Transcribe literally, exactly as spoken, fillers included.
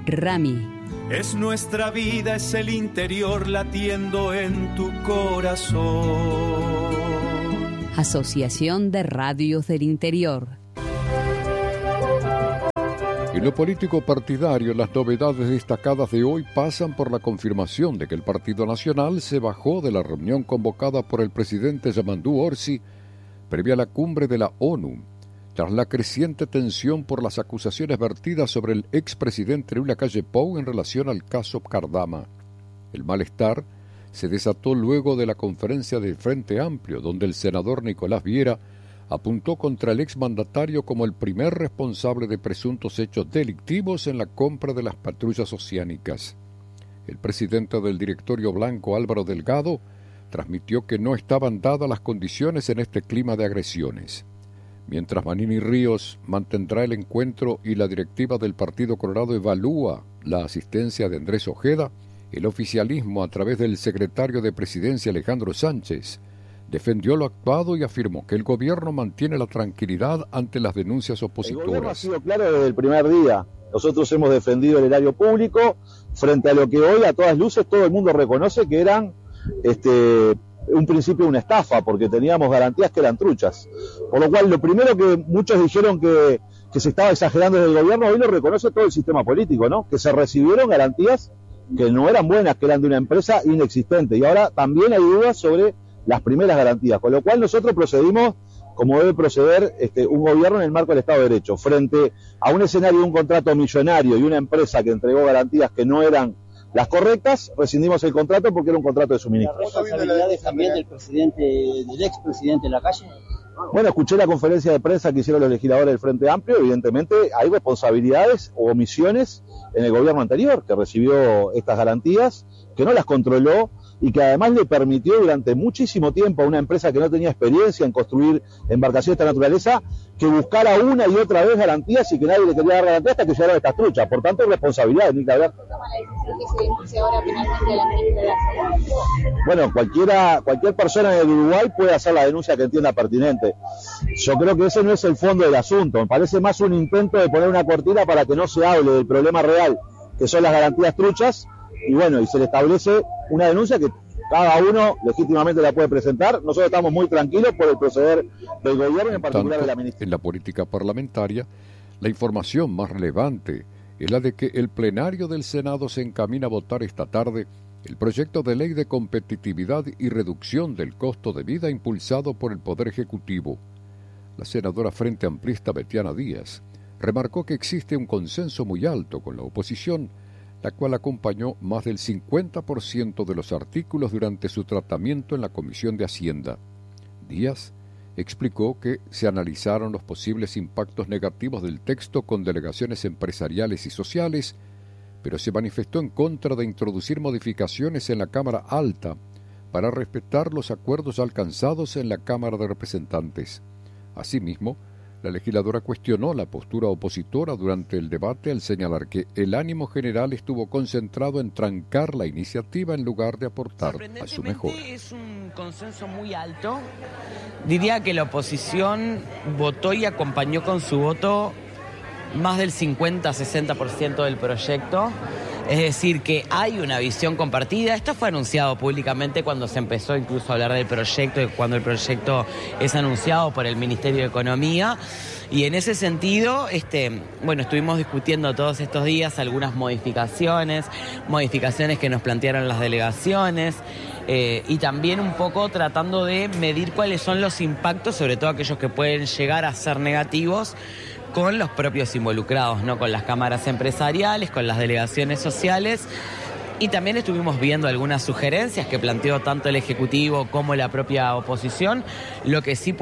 Rami. Es nuestra vida, es el interior latiendo en tu corazón. Asociación de Radios del Interior. En lo político partidario, las novedades destacadas de hoy pasan por la confirmación de que el Partido Nacional se bajó de la reunión convocada por el presidente Yamandu Orsi previa a la cumbre de la ONU, tras la creciente tensión por las acusaciones vertidas sobre el expresidente Luis Lacalle Pou en relación al caso Cardama. El malestar se desató luego de la conferencia del Frente Amplio, donde el senador Nicolás Viera apuntó contra el exmandatario como el primer responsable de presuntos hechos delictivos en la compra de las patrullas oceánicas. El presidente del directorio blanco, Álvaro Delgado, transmitió que no estaban dadas las condiciones en este clima de agresiones. Mientras Manini Ríos mantendrá el encuentro y la directiva del Partido Colorado evalúa la asistencia de Andrés Ojeda, el oficialismo, a través del secretario de Presidencia Alejandro Sánchez, defendió lo actuado y afirmó que el gobierno mantiene la tranquilidad ante las denuncias opositoras. El gobierno ha sido claro desde el primer día. Nosotros hemos defendido el erario público frente a lo que hoy a todas luces todo el mundo reconoce que eran este, un principio de una estafa, porque teníamos garantías que eran truchas. Por lo cual lo primero que muchos dijeron que, que se estaba exagerando desde el gobierno, hoy lo reconoce todo el sistema político, ¿no? Que se recibieron garantías que no eran buenas, que eran de una empresa inexistente. Y ahora también hay dudas sobre las primeras garantías, con lo cual nosotros procedimos como debe proceder este, un gobierno en el marco del Estado de Derecho. Frente a un escenario de un contrato millonario y una empresa que entregó garantías que no eran las correctas, rescindimos el contrato porque era un contrato de suministro. ¿La responsabilidad es también del presidente, del expresidente Lacalle? Bueno, escuché la conferencia de prensa que hicieron los legisladores del Frente Amplio. Evidentemente hay responsabilidades o omisiones en el gobierno anterior, que recibió estas garantías, que no las controló y que además le permitió durante muchísimo tiempo a una empresa que no tenía experiencia en construir embarcaciones de esta naturaleza que buscara una y otra vez garantías y que nadie le quería dar garantías hasta que llegaron estas truchas. Por tanto, responsabilidad, ni que hablar. Bueno, cualquiera, cualquier persona en el Uruguay puede hacer la denuncia que entienda pertinente. Yo creo que ese no es el fondo del asunto. Me parece más un intento de poner una cortina para que no se hable del problema real, que son las garantías truchas, y bueno, y se le establece una denuncia que cada uno legítimamente la puede presentar. Nosotros estamos muy tranquilos por el proceder del gobierno, en particular Tanto, de la ministra. En la política parlamentaria, la información más relevante es la de que el plenario del Senado se encamina a votar esta tarde el proyecto de ley de competitividad y reducción del costo de vida impulsado por el Poder Ejecutivo. La senadora Frente Amplista Betiana Díaz remarcó que existe un consenso muy alto con la oposición, la cual acompañó más del cincuenta por ciento de los artículos durante su tratamiento en la Comisión de Hacienda. Díaz explicó que se analizaron los posibles impactos negativos del texto con delegaciones empresariales y sociales, pero se manifestó en contra de introducir modificaciones en la Cámara Alta para respetar los acuerdos alcanzados en la Cámara de Representantes. Asimismo, la legisladora cuestionó la postura opositora durante el debate al señalar que el ánimo general estuvo concentrado en trancar la iniciativa en lugar de aportar a su mejora. Es un consenso muy alto. Diría que la oposición votó y acompañó con su voto más del cincuenta a sesenta por ciento del proyecto. Es decir, que hay una visión compartida. Esto fue anunciado públicamente cuando se empezó incluso a hablar del proyecto, y cuando el proyecto es anunciado por el Ministerio de Economía. Y en ese sentido, este, bueno, estuvimos discutiendo todos estos días algunas modificaciones, modificaciones que nos plantearon las delegaciones, eh, y también un poco tratando de medir cuáles son los impactos, sobre todo aquellos que pueden llegar a ser negativos, con los propios involucrados, ¿no? Con las cámaras empresariales, con las delegaciones sociales, y también estuvimos viendo algunas sugerencias que planteó tanto el Ejecutivo como la propia oposición. Lo que sí